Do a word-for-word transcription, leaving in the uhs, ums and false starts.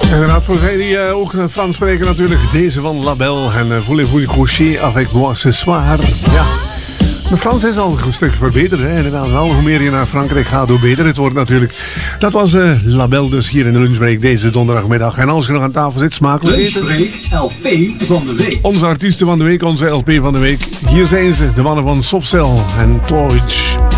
Inderdaad, voor zij die uh, ook Frans spreken natuurlijk. Deze van Label en uh, Voulez-vous coucher avec moi ce soir. Ja, de Frans is al een stuk verbeterd. Hè? Inderdaad, wel, hoe meer je naar Frankrijk gaat, hoe beter het wordt natuurlijk. Dat was uh, Label dus hier in de lunchbreak deze donderdagmiddag. En als je nog aan tafel zit, smakelijk eten. Lunchbreak L P van de week. Onze artiesten van de week, onze L P van de week. Hier zijn ze, de mannen van Softcell en Torch.